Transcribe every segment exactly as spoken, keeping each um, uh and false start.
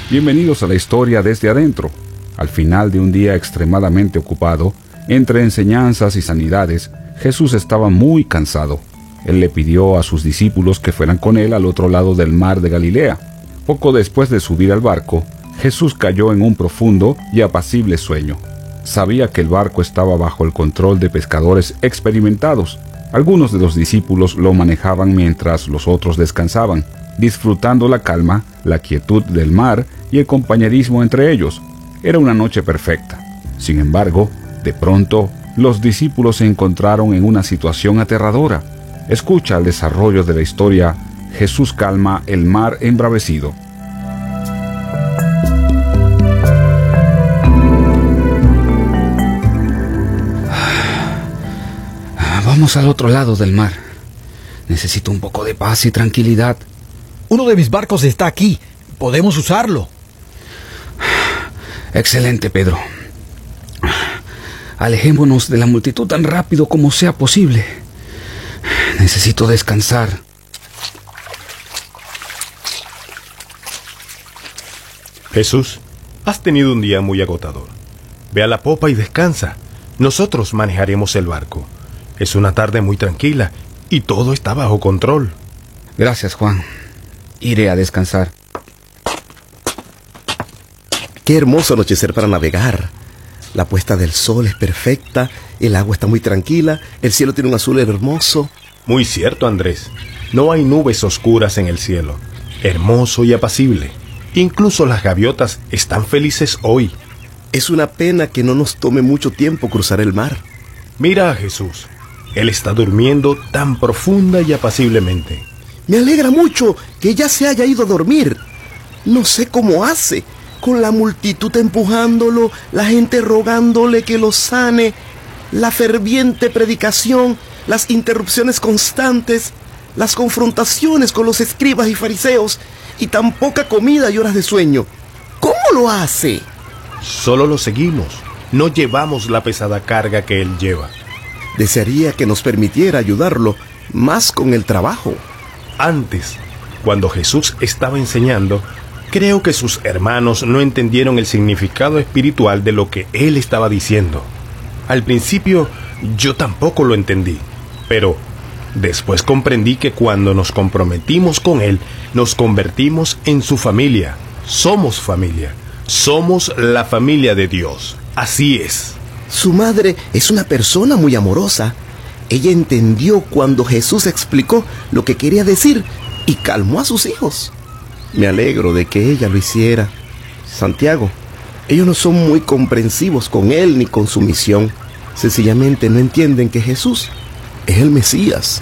Bienvenidos a la historia desde adentro. Al final de un día extremadamente ocupado, entre enseñanzas y sanidades, Jesús estaba muy cansado. Él le pidió a sus discípulos que fueran con él al otro lado del mar de Galilea. Poco después de subir al barco, Jesús cayó en un profundo y apacible sueño. Sabía que el barco estaba bajo el control de pescadores experimentados. Algunos de los discípulos lo manejaban mientras los otros descansaban, disfrutando la calma, la quietud del mar y el compañerismo entre ellos. Era una noche perfecta. Sin embargo, de pronto, los discípulos se encontraron en una situación aterradora. Escucha el desarrollo de la historia. Jesús calma el mar embravecido. Vamos al otro lado del mar. Necesito un poco de paz y tranquilidad. Uno de mis barcos está aquí. Podemos usarlo. Excelente, Pedro. Alejémonos de la multitud tan rápido como sea posible. Necesito descansar. Jesús, has tenido un día muy agotador. Ve a la popa y descansa. Nosotros manejaremos el barco. Es una tarde muy tranquila y todo está bajo control. Gracias, Juan. Iré a descansar. Qué hermoso anochecer para navegar. La puesta del sol es perfecta, el agua está muy tranquila, el cielo tiene un azul hermoso. Muy cierto, Andrés. No hay nubes oscuras en el cielo. Hermoso y apacible. Incluso las gaviotas están felices hoy. Es una pena que no nos tome mucho tiempo cruzar el mar. Mira a Jesús. Él está durmiendo tan profunda y apaciblemente. Me alegra mucho que ya se haya ido a dormir. No sé cómo hace, con la multitud empujándolo, la gente rogándole que lo sane, la ferviente predicación, las interrupciones constantes, las confrontaciones con los escribas y fariseos, y tan poca comida y horas de sueño. ¿Cómo lo hace? Solo lo seguimos. No llevamos la pesada carga que él lleva. Desearía que nos permitiera ayudarlo más con el trabajo. Antes, cuando Jesús estaba enseñando, creo que sus hermanos no entendieron el significado espiritual de lo que él estaba diciendo. Al principio, yo tampoco lo entendí, pero después comprendí que cuando nos comprometimos con él, nos convertimos en su familia. Somos familia. Somos la familia de Dios. Así es. Su madre es una persona muy amorosa. Ella entendió cuando Jesús explicó lo que quería decir y calmó a sus hijos. Me alegro de que ella lo hiciera. Santiago, ellos no son muy comprensivos con él ni con su misión. Sencillamente no entienden que Jesús es el Mesías.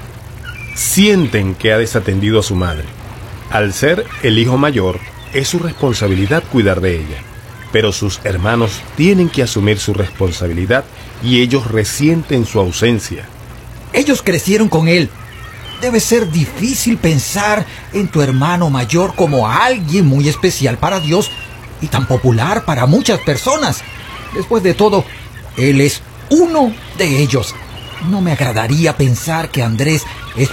Sienten que ha desatendido a su madre. Al ser el hijo mayor, es su responsabilidad cuidar de ella. Pero sus hermanos tienen que asumir su responsabilidad y ellos resienten su ausencia. Ellos crecieron con él. Debe ser difícil pensar en tu hermano mayor como alguien muy especial para Dios y tan popular para muchas personas. Después de todo, él es uno de ellos. No me agradaría pensar que Andrés es